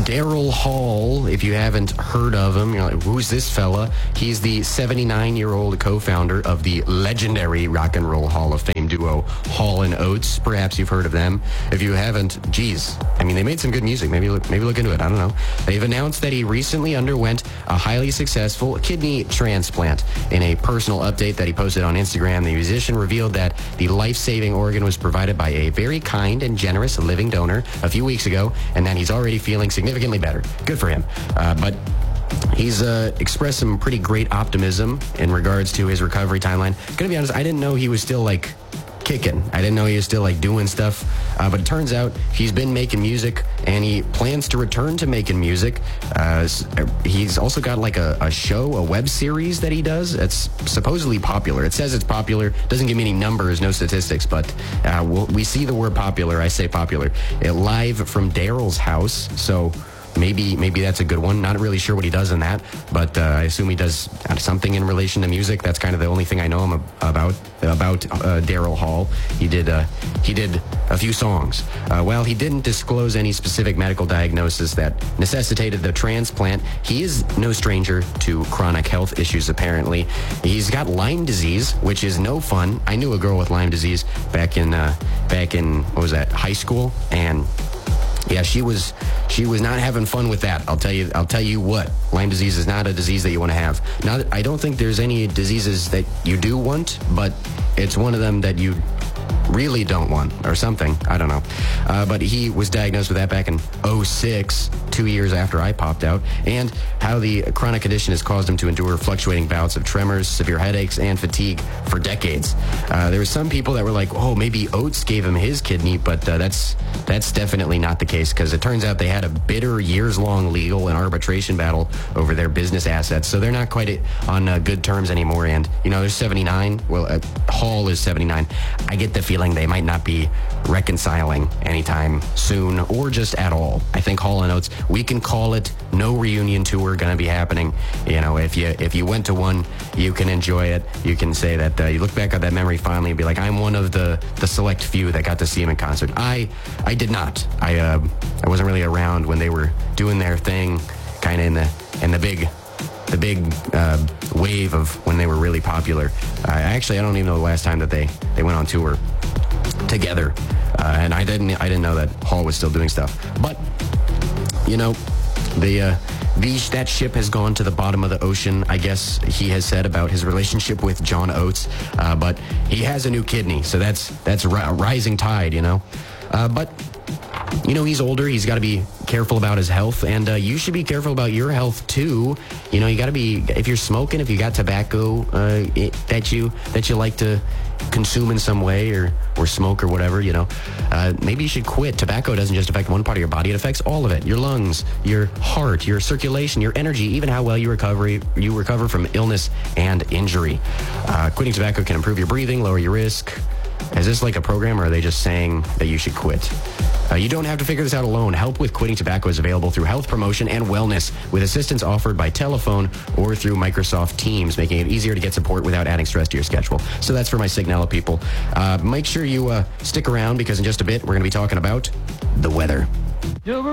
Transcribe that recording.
Daryl Hall, if you haven't heard of him, you're like, who's this fella? He's the 79-year-old co-founder of the legendary Rock and Roll Hall of Fame duo Hall & Oates. Perhaps you've heard of them. If you haven't, geez, I mean, they made some good music. Maybe look into it. I don't know. They've announced that he recently underwent a highly successful kidney transplant. In a personal update that he posted on Instagram, the musician revealed that the life-saving organ was provided by a very kind and generous living donor a few weeks ago, and that he's already feeling significantly better. Good for him. But he's expressed some pretty great optimism in regards to his recovery timeline. Gonna be honest, I didn't know he was still like kicking. I didn't know he was still like doing stuff. But it turns out he's been making music, and he plans to return to making music. He's also got like a show, a web series that he does. It's supposedly popular. It says it's popular. Doesn't give me any numbers, no statistics, but we see the word popular. I say popular. Live from Daryl's house. So maybe that's a good one. Not really sure what he does in that, but I assume he does something in relation to music. That's kind of the only thing I know him about Daryl Hall. He did a few songs. While he didn't disclose any specific medical diagnosis that necessitated the transplant, he is no stranger to chronic health issues, apparently. He's got Lyme disease, which is no fun. I knew a girl with Lyme disease back in what was that, high school, and yeah, she was not having fun with that. I'll tell you what. Lyme disease is not a disease that you want to have. Now, I don't think there's any diseases that you do want, but it's one of them that you really don't want, or something. I don't know. But he was diagnosed with that back in 2006, 2 years after I popped out, and how the chronic condition has caused him to endure fluctuating bouts of tremors, severe headaches, and fatigue for decades. There were some people that were like, oh, maybe Oates gave him his kidney, but that's definitely not the case, because it turns out they had a bitter, years-long legal and arbitration battle over their business assets, so they're not quite on good terms anymore. And, they're 79. Well, Hall is 79. I get the feeling they might not be reconciling anytime soon, or just at all. I think Hall & Oates, we can call it no reunion tour going to be happening. If you went to one, you can enjoy it. You can say that you look back at that memory fondly and be like, I'm one of the select few that got to see him in concert. I did not. I wasn't really around when they were doing their thing, kind of in the big wave of when they were really popular. I don't even know the last time that they went on tour together, and I didn't know that Hall was still doing stuff. But that ship has gone to the bottom of the ocean, I guess he has said about his relationship with John Oates. But he has a new kidney, so that's a rising tide, But he's older. He's got to be careful about his health, and you should be careful about your health too. You got to be, if you're smoking, if you got tobacco that you like to consume in some way, or smoke or whatever, maybe you should quit. Tobacco doesn't just affect one part of your body; it affects all of it: your lungs, your heart, your circulation, your energy, even how well you recover from illness and injury. Quitting tobacco can improve your breathing, lower your risk. Is this like a program, or are they just saying that you should quit? You don't have to figure this out alone. Help with quitting tobacco is available through Health Promotion and Wellness, with assistance offered by telephone or through Microsoft Teams, making it easier to get support without adding stress to your schedule. So that's for my Signella people. Make sure you stick around, because in just a bit, we're going to be talking about the weather.